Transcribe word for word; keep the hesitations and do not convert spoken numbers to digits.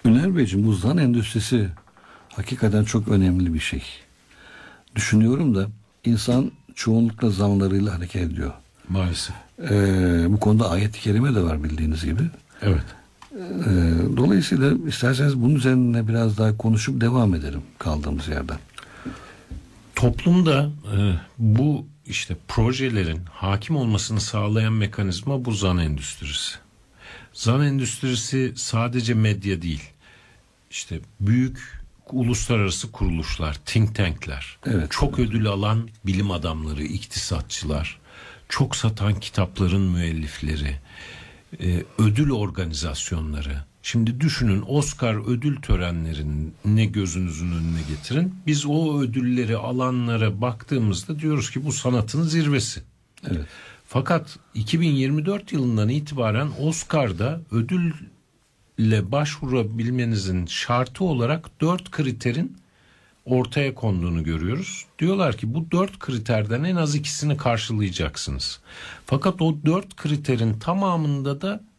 Üner Beyciğim, bu zan endüstrisi hakikaten çok önemli bir şey. Düşünüyorum da insan çoğunlukla zanlarıyla hareket ediyor. Maalesef. Ee, bu konuda ayet-i kerime de var bildiğiniz gibi. Evet. Ee, dolayısıyla isterseniz bunun üzerine biraz daha konuşup devam edelim kaldığımız yerden. Toplumda e, bu işte projelerin hakim olmasını sağlayan mekanizma bu zan endüstrisi. Zan endüstrisi sadece medya değil. İşte büyük uluslararası kuruluşlar, think tankler, Evet, çok evet. ödül alan bilim adamları, iktisatçılar, çok satan kitapların müellifleri, e, ödül organizasyonları. Şimdi düşünün, Oscar ödül törenlerini gözünüzün önüne getirin. Biz o ödülleri alanlara baktığımızda diyoruz ki bu sanatın zirvesi. Evet. Fakat iki bin yirmi dört yılından itibaren Oscar'da ödülle başvurabilmenizin şartı olarak dört kriterin ortaya konduğunu görüyoruz. Diyorlar ki bu dört kriterden en az ikisini karşılayacaksınız. Fakat o dört kriterin tamamında da